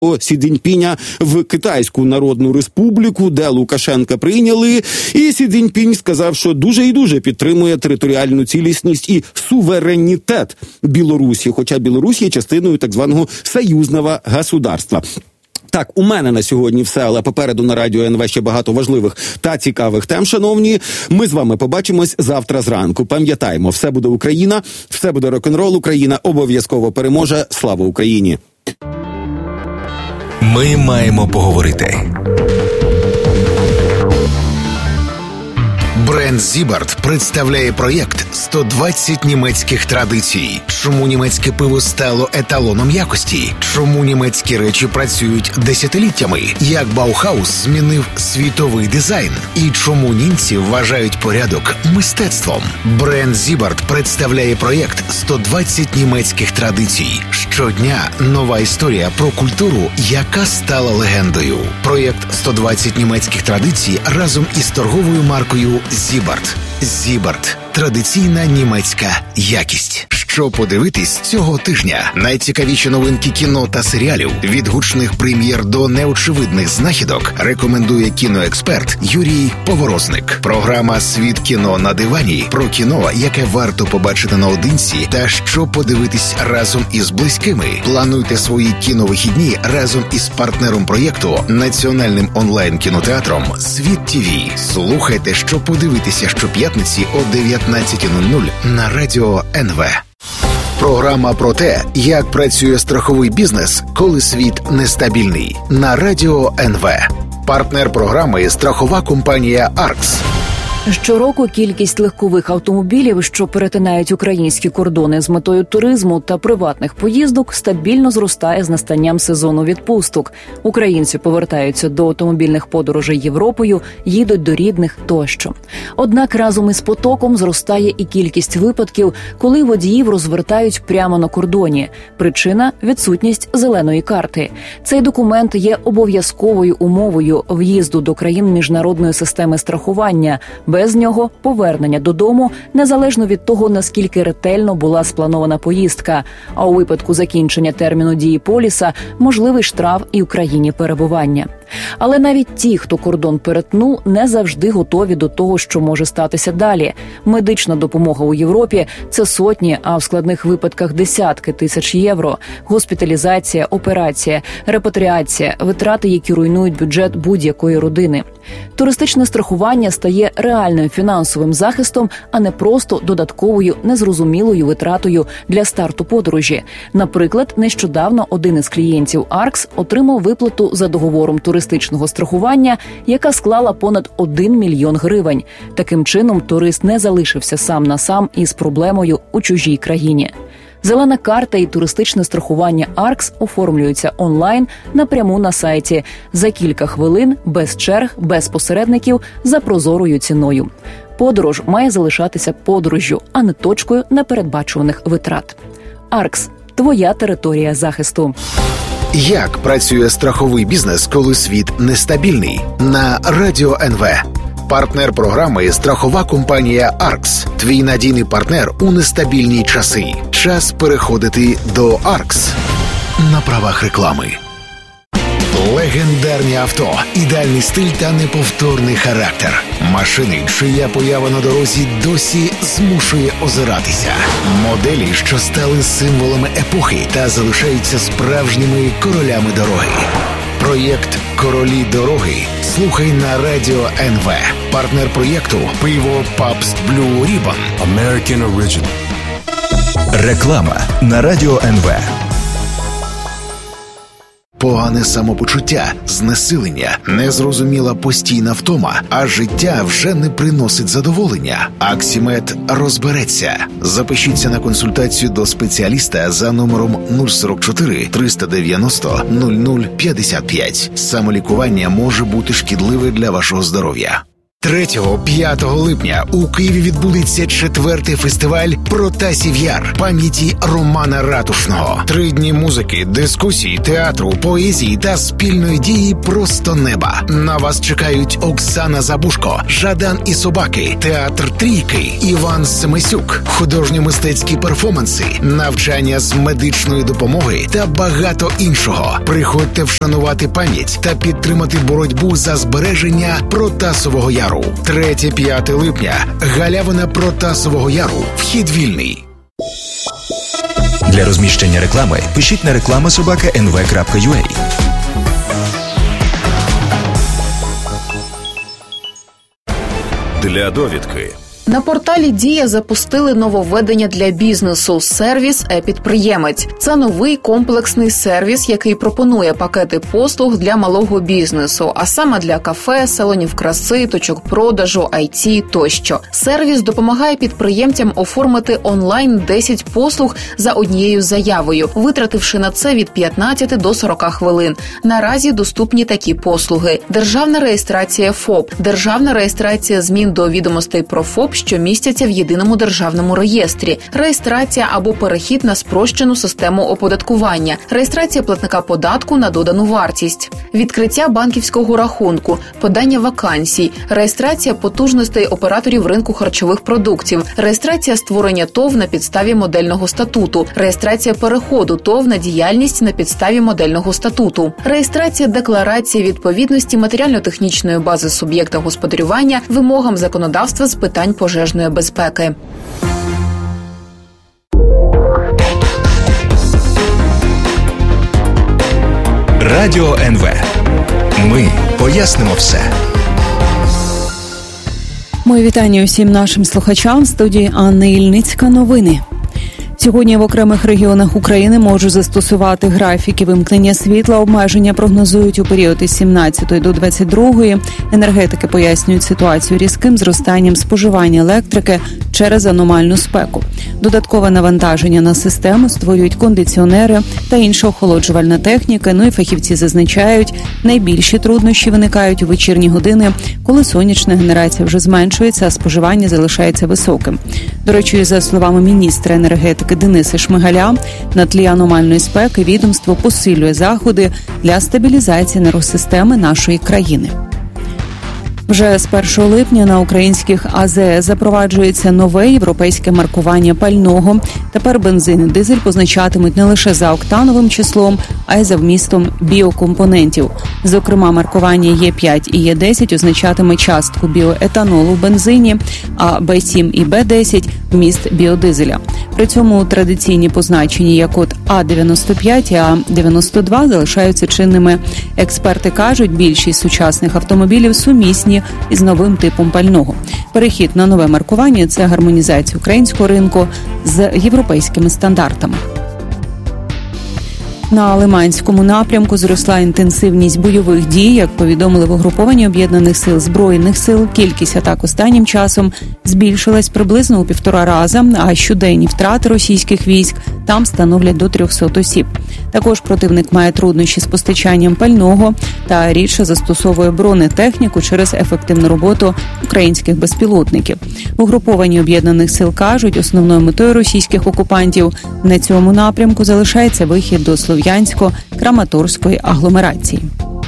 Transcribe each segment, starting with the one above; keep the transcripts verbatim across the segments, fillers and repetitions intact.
Сі Цзіньпіня в Китайську Народну Республіку, де Лукашенка прийняли, і Сі Цзіньпінь сказав, що дуже і дуже підтримує територіальну цілісність і суверенітет Білорусі, хоча Білорусь є частиною так званого союзного государства. Так, у мене на сьогодні все, але попереду на Радіо ен ве ще багато важливих та цікавих тем, шановні. Ми з вами побачимось завтра зранку. Пам'ятаємо, все буде Україна, все буде рок-н-рол, Україна обов'язково переможе. Слава Україні! Ми маємо поговорити. Бренд Зібарт представляє проєкт «сто двадцять німецьких традицій». Чому німецьке пиво стало еталоном якості? Чому німецькі речі працюють десятиліттями? Як Баухаус змінив світовий дизайн? І чому німці вважають порядок мистецтвом? Бренд Зібарт представляє проєкт «сто двадцять німецьких традицій». Щодня нова історія про культуру, яка стала легендою. Проєкт «сто двадцять німецьких традицій» разом із торговою маркою Зібарт. Зібарт. Традиційна німецька якість. Що подивитись цього тижня? Найцікавіші новинки кіно та серіалів, від гучних прем'єр до неочевидних знахідок, рекомендує кіноексперт Юрій Поворозник. Програма «Світ кіно на дивані» про кіно, яке варто побачити наодинці та що подивитись разом із близькими. Плануйте свої кіновихідні разом із партнером проєкту, національним онлайн-кінотеатром «Світ ТІВІ». Слухайте, що подивитися щоп'ятниці о дев'ятнадцята нуль нуль на Радіо ен ве. Програма про те, як працює страховий бізнес, коли світ нестабільний. На Радіо ен ве. Партнер програми – страхова компанія «Аркс». Щороку кількість легкових автомобілів, що перетинають українські кордони з метою туризму та приватних поїздок, стабільно зростає з настанням сезону відпусток. Українці повертаються до автомобільних подорожей Європою, їдуть до рідних тощо. Однак разом із потоком зростає і кількість випадків, коли водіїв розвертають прямо на кордоні. Причина – відсутність зеленої карти. Цей документ є обов'язковою умовою в'їзду до країн міжнародної системи страхування. Без нього повернення додому, незалежно від того, наскільки ретельно була спланована поїздка. А у випадку закінчення терміну дії поліса – можливий штраф і в країні перебування. Але навіть ті, хто кордон перетнув, не завжди готові до того, що може статися далі. Медична допомога у Європі – це сотні, а в складних випадках десятки тисяч євро. Госпіталізація, операція, репатріація – витрати, які руйнують бюджет будь-якої родини. Туристичне страхування стає реальним фінансовим захистом, а не просто додатковою незрозумілою витратою для старту подорожі. Наприклад, нещодавно один із клієнтів «Аркс» отримав виплату за договором туристичного страхування, яка склала понад один мільйон гривень. Таким чином, турист не залишився сам на сам із проблемою у чужій країні. Зелена карта і туристичне страхування «Аркс» оформлюються онлайн напряму на сайті. За кілька хвилин, без черг, без посередників, за прозорою ціною. Подорож має залишатися подорожжю, а не точкою непередбачуваних витрат. «Аркс» – твоя територія захисту. Як працює страховий бізнес, коли світ нестабільний? На Радіо ен ве. Партнер програми – страхова компанія «Аркс». Твій надійний партнер у нестабільні часи. Час переходити до «Аркс». На правах реклами. Легендарні авто, ідеальний стиль та неповторний характер. Машини, чия поява на дорозі досі змушує озиратися. Моделі, що стали символами епохи та залишаються справжніми королями дороги. Проєкт «Королі дороги» слухай на Радіо ен ве. Партнер проєкту – пиво Pabst Blue Ribbon. American Original. Реклама на Радіо ен ве. Погане самопочуття, знесилення, незрозуміла постійна втома, а життя вже не приносить задоволення. Аксімед розбереться. Запишіться на консультацію до спеціаліста за номером нуль сорок чотири триста дев'яносто нуль нуль п'ятдесят п'ять. Самолікування може бути шкідливе для вашого здоров'я. третього-п'ятого липня у Києві відбудеться четвертий фестиваль «Протасів Яр» пам'яті Романа Ратушного. Три дні музики, дискусій, театру, поезії та спільної дії просто неба. На вас чекають Оксана Забушко, Жадан і Собаки, театр Трійки, Іван Семисюк, художньо-мистецькі перформанси, навчання з медичної допомоги та багато іншого. Приходьте вшанувати пам'ять та підтримати боротьбу за збереження Протасового Яру. третє-п'яте липня. Галявина Протасового Яру. Вхід вільний. Для розміщення реклами пишіть на реклама собака ен ве крапка ю а. Для довідки. На порталі «Дія» запустили нововведення для бізнесу – сервіс «Е-підприємець». Це новий комплексний сервіс, який пропонує пакети послуг для малого бізнесу, а саме для кафе, салонів краси, точок продажу, ай ті тощо. Сервіс допомагає підприємцям оформити онлайн десять послуг за однією заявою, витративши на це від п'ятнадцяти до сорока хвилин. Наразі доступні такі послуги: державна реєстрація ФОП, державна реєстрація змін до відомостей про ФОП, що містяться в єдиному державному реєстрі, реєстрація або перехід на спрощену систему оподаткування, реєстрація платника податку на додану вартість, відкриття банківського рахунку, подання вакансій, реєстрація потужностей операторів ринку харчових продуктів, реєстрація створення ТОВ на підставі модельного статуту, реєстрація переходу ТОВ на діяльність на підставі модельного статуту, реєстрація декларації відповідності матеріально-технічної бази суб'єкта господарювання вимогам законодавства з питань пожежної безпеки. Радіо ен ве. Ми пояснимо все. Мої вітання усім нашим слухачам. В студії Анна Ільницька. Новини. Сьогодні в окремих регіонах України можуть застосувати графіки вимкнення світла. Обмеження прогнозують у період із сімнадцятої до двадцять другої. Енергетики пояснюють ситуацію різким зростанням споживання електрики через аномальну спеку. Додаткове навантаження на систему створюють кондиціонери та інша охолоджувальна техніка. Ну і фахівці зазначають, найбільші труднощі виникають у вечірні години, коли сонячна генерація вже зменшується, а споживання залишається високим. До речі, за словами міністра енергетики Дениса Шмигаля, на тлі аномальної спеки відомство посилює заходи для стабілізації енергосистеми нашої країни. Вже з першого липня на українських а зе ес запроваджується нове європейське маркування пального. Тепер бензин і дизель позначатимуть не лише за октановим числом, а й за вмістом біокомпонентів. Зокрема, маркування Е п'ять і Е десять означатиме частку біоетанолу в бензині, а Б сім і Б десять – вміст біодизеля. При цьому традиційні позначення, як от А дев'яносто п'ять і А дев'яносто два, залишаються чинними. Експерти кажуть, більшість сучасних автомобілів сумісні із новим типом пального. Перехід на нове маркування – це гармонізація українського ринку з європейськими стандартами. На Лиманському напрямку зросла інтенсивність бойових дій. Як повідомили в угрупованні Об'єднаних сил Збройних сил, кількість атак останнім часом збільшилась приблизно у півтора рази, а щоденні втрати російських військ там становлять до трьохсот осіб. Також противник має труднощі з постачанням пального та рідше застосовує бронетехніку через ефективну роботу українських безпілотників. В угрупованні Об'єднаних сил кажуть, основною метою російських окупантів на цьому напрямку залишається вихід до Слов'янсько-Краматорської агломерації.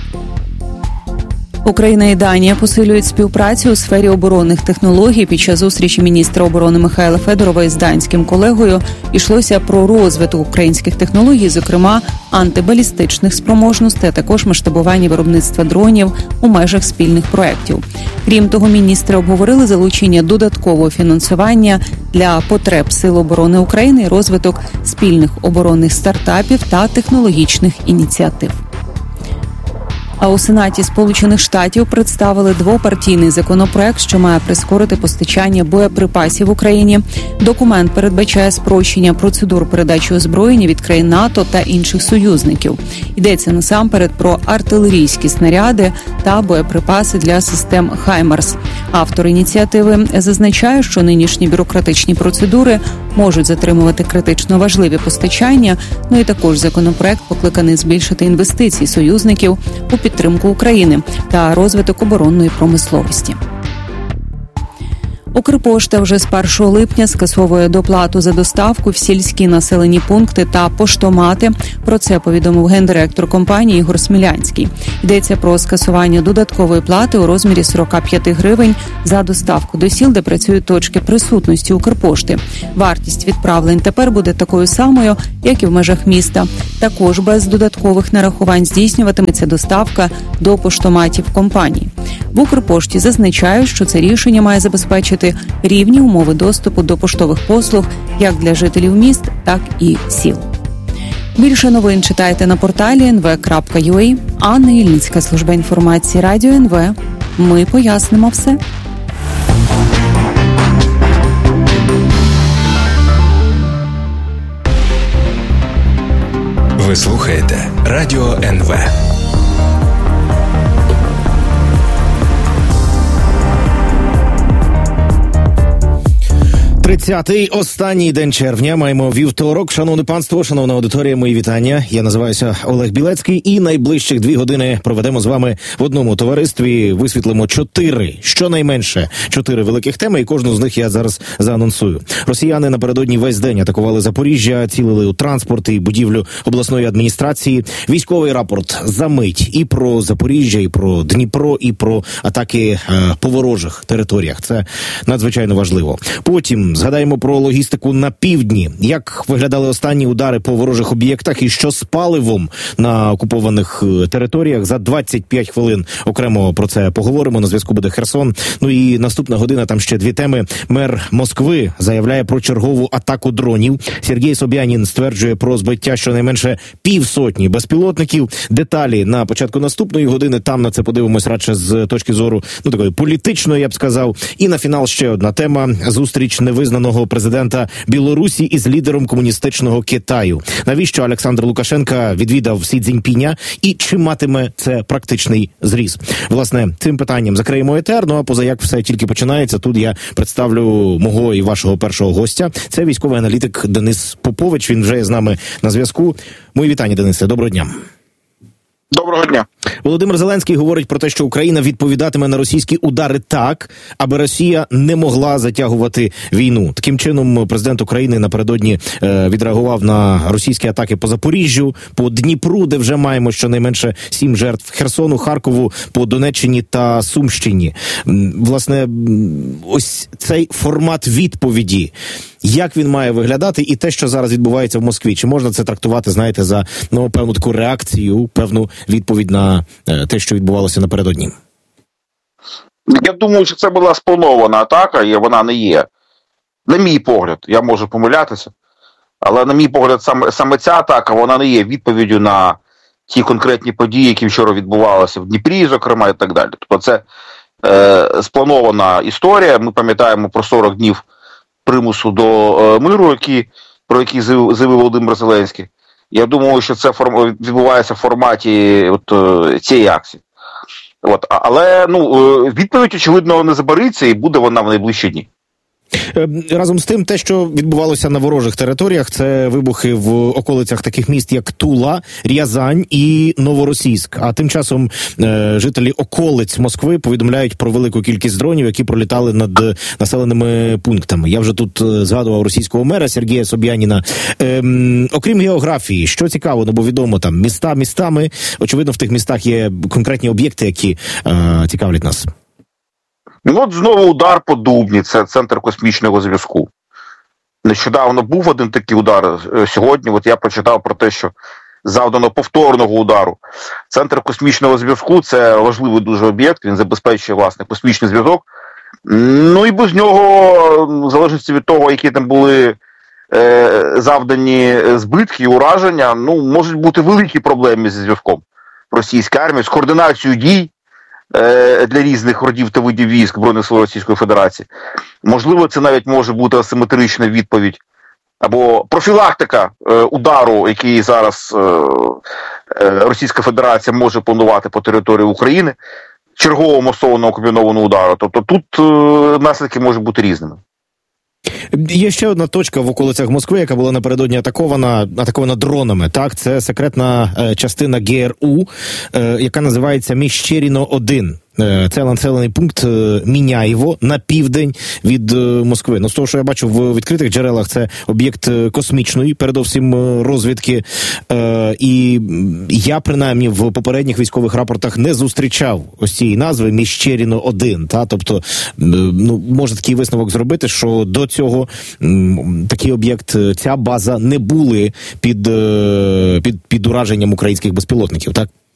Україна і Данія посилюють співпрацю у сфері оборонних технологій. Під час зустрічі міністра оборони Михайла Федорова із данським колегою йшлося про розвиток українських технологій, зокрема антибалістичних спроможностей, а також масштабування виробництва дронів у межах спільних проєктів. Крім того, міністри обговорили залучення додаткового фінансування для потреб Сил оборони України і розвиток спільних оборонних стартапів та технологічних ініціатив. А у Сенаті Сполучених Штатів представили двопартійний законопроект, що має прискорити постачання боєприпасів в Україні. Документ передбачає спрощення процедур передачі озброєння від країн НАТО та інших союзників. Йдеться насамперед про артилерійські снаряди та боєприпаси для систем «Хаймарс». Автор ініціативи зазначає, що нинішні бюрократичні процедури можуть затримувати критично важливі постачання, ну і також законопроект покликаний збільшити інвестиції союзників у підтримку України та розвиток оборонної промисловості. Укрпошта вже з першого липня скасовує доплату за доставку в сільські населені пункти та поштомати. Про це повідомив гендиректор компанії Ігор Смілянський. Йдеться про скасування додаткової плати у розмірі сорок п'ять гривень за доставку до сіл, де працюють точки присутності Укрпошти. Вартість відправлень тепер буде такою самою, як і в межах міста. Також без додаткових нарахувань здійснюватиметься доставка до поштоматів компанії. В Укрпошті зазначають, що це рішення має забезпечити рівні умови доступу до поштових послуг як для жителів міст, так і сіл. Більше новин читайте на порталі ен ве крапка ю а. Анна Ільницька, служба інформації Радіо ен ве. Ми пояснимо все. Ви слухаєте Радіо ен ве. тридцятий, останній день червня, маємо вівторок. Шановне панство, шановна аудиторія, мої вітання. Я називаюся Олег Білецький і найближчих дві години проведемо з вами в одному товаристві. Висвітлимо чотири, щонайменше чотири великих теми, і кожну з них я зараз заанонсую. Росіяни напередодні весь день атакували Запоріжжя, цілили у транспорт і будівлю обласної адміністрації. Військовий рапорт за мить і про Запоріжжя, і про Дніпро, і про атаки е, по ворожих територіях. Це надзвичайно важливо. Потім згадаємо про логістику на півдні. Як виглядали останні удари по ворожих об'єктах і що з паливом на окупованих територіях. За двадцять п'ять хвилин окремо про це поговоримо. На зв'язку буде Херсон. Ну і наступна година, там ще дві теми. Мер Москви заявляє про чергову атаку дронів. Сергій Собянін стверджує про збиття щонайменше півсотні безпілотників. Деталі на початку наступної години. Там на це подивимось радше з точки зору, ну, такої політичної, я б сказав. І на фінал ще одна тема. Зустріч невизнаного президента Білорусі із лідером комуністичного Китаю. Навіщо Олександр Лукашенко відвідав Сі Цзіньпіня і чи матиме це практичний зріз? Власне, цим питанням закриємо етер, ну а поза як все тільки починається, тут я представлю мого і вашого першого гостя. Це військовий аналітик Денис Попович, він вже є з нами на зв'язку. Мої вітання, Денисе, доброго дня. Доброго дня. Володимир Зеленський говорить про те, що Україна відповідатиме на російські удари так, аби Росія не могла затягувати війну. Таким чином, президент України напередодні е, відреагував на російські атаки по Запоріжжю, по Дніпру, де вже маємо щонайменше сім жертв, Херсону, Харкову, по Донеччині та Сумщині. Власне, ось цей формат відповіді, як він має виглядати, і те, що зараз відбувається в Москві, чи можна це трактувати, знаєте, за, ну, певну таку реакцію, певну відповідь на е, те, що відбувалося напередодні? Я думаю, що це була спланована атака, і вона не є. На мій погляд, я можу помилятися, але на мій погляд, саме, саме ця атака, вона не є відповіддю на ті конкретні події, які вчора відбувалися в Дніпрі, зокрема, і так далі. Тобто це е, спланована історія. Ми пам'ятаємо про сорок днів примусу до е, миру, які, про які заявив Володимир Зеленський. Я думаю, що це форм... відбувається в форматі от, е, цієї акції. От. Але ну, е, відповідь, очевидно, не забариться, і буде вона в найближчі дні. Разом з тим, те, що відбувалося на ворожих територіях, це вибухи в околицях таких міст, як Тула, Рязань і Новоросійськ. А тим часом е, жителі околиць Москви повідомляють про велику кількість дронів, які пролітали над населеними пунктами. Я вже тут е, згадував російського мера Сергія Собяніна. Е, окрім географії, що цікаво, ну, бо відомо, там міста містами, очевидно, в тих містах є конкретні об'єкти, які е, цікавлять нас. Ну, от знову удар по Дубні, це центр космічного зв'язку. Нещодавно був один такий удар. Сьогодні от я прочитав про те, що завдано повторного удару. Центр космічного зв'язку – це важливий дуже об'єкт, він забезпечує, власне, космічний зв'язок. Ну і без нього, в залежності від того, які там були е, завдані збитки і ураження, ну, можуть бути великі проблеми зі зв'язком російської армії, з координацією дій для різних родів та видів військ Збройних сил Російської Федерації. Можливо, це навіть може бути асиметрична відповідь або профілактика е, удару, який зараз е, е, Російська Федерація може планувати по території України, чергового масованого комбінованого удару. Тобто тут е, наслідки можуть бути різними. Є ще одна точка в околицях Москви, яка була напередодні атакована, атакована дронами. Так, це секретна е, частина ге ер у, е, яка називається Міщеріно один. Це населений пункт Міняєво на південь від Москви. Ну, з того, що я бачу в відкритих джерелах, це об'єкт космічної, передовсім, розвідки. І я, принаймні, в попередніх військових рапортах не зустрічав ось цієї назви Міщеріно один. Та? Тобто, ну, можна такий висновок зробити, що до цього такий об'єкт, ця база не були під, під, під ураженням українських безпілотників, так?